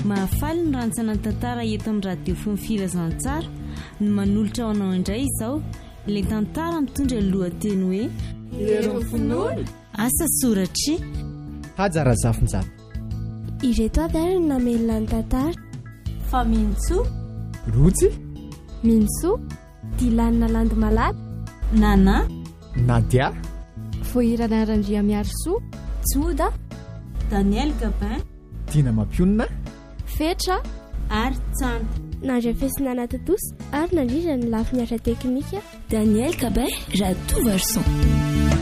mahafaly ny rantsana tantara eto amin'ny radio fony firazantsara no manolotra ao anao indray izao ilay tantara mitondra lohateny hoe Herim-finoana asa soratry hajara zafinjana. Ireto avy ary ny namelona ny tantara fa Mintso Rotsy Mintso Dilanina Landy Malala Nana Nadia Voirana Randriamiarisoa Tsoda Daniel Gabin Tina Mampionina Fetra ary Tsanta Nandria Fesinana Totosa ary nandrindra ny lafiny asa teknika Daniel Gabin Radou Verson.